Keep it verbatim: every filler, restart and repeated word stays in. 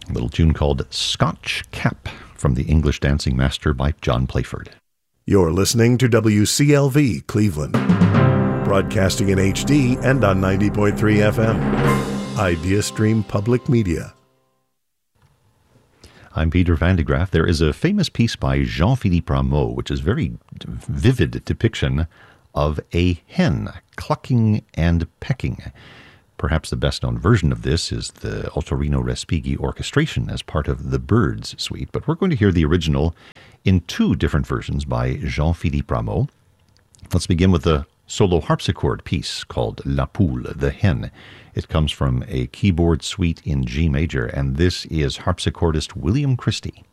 A little tune called Scotch Cap from the English Dancing Master by John Playford. You're listening to W C L V Cleveland, broadcasting in H D and on ninety point three F M. IdeaStream Public Media. I'm Peter Van de Graaff. There is a famous piece by Jean-Philippe Rameau, which is a very vivid depiction of a hen clucking and pecking. Perhaps the best-known version of this is the Ottorino Respighi orchestration as part of the Birds suite, but we're going to hear the original in two different versions by Jean-Philippe Rameau. Let's begin with the solo harpsichord piece called La Poule, the Hen. It comes from a keyboard suite in G major, and this is harpsichordist William Christie.